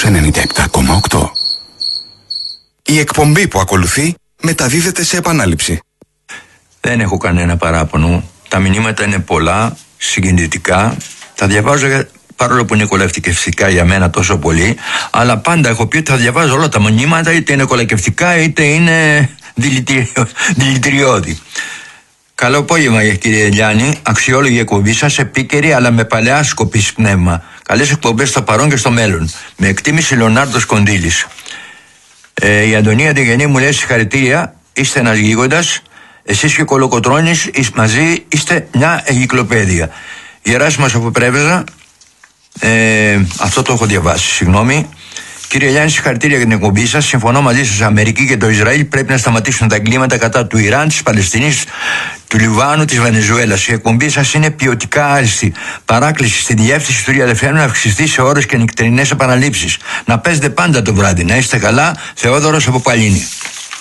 στους 97,8. Η εκπομπή που ακολουθεί μεταδίδεται σε επανάληψη. Δεν έχω κανένα παράπονο. Τα μηνύματα είναι πολλά, συγκινητικά. Τα διαβάζω παρόλο που είναι κολακευτικά για μένα τόσο πολύ. Αλλά πάντα έχω πει ότι θα διαβάζω όλα τα μηνύματα, είτε είναι κολακευτικά είτε είναι δηλητηριώδη. Καλό απόγευμα, κύριε Ελιάνη. Αξιόλογη εκπομπή σας, επίκαιρη αλλά με παλαιά σκοπής πνεύμα. Καλές εκπομπές στο παρόν και στο μέλλον. Με εκτίμηση Λεωνάρντος Κονδύλης. Η Αντωνία Διγενή μου λέει συγχαρητήρια. Είστε ένας γίγοντας. Εσείς και ο Κολοκοτρώνης μαζί είστε μια εγκυκλοπαίδεια. Γεράσιμος από Πρέβεζα. Αυτό το έχω διαβάσει, συγγνώμη. Κύριε Ελιάνη, συγχαρητήρια για την εκπομπή σας. Συμφωνώ μαζί σας. Η Αμερική και το Ισραήλ πρέπει να σταματήσουν τα εγκλήματα κατά του Ιράν, της Παλαιστίνης, του Λιβάνου, της Βενεζουέλας. Η εκπομπή σας είναι ποιοτικά άριστη. Παράκληση στη διεύθυνση του ριαδεφέρου να αυξηθεί σε ώρες και νυχτερινές επαναλήψεις. Να παίζετε πάντα το βράδυ. Να είστε καλά. Θεόδωρος από Παλίνη.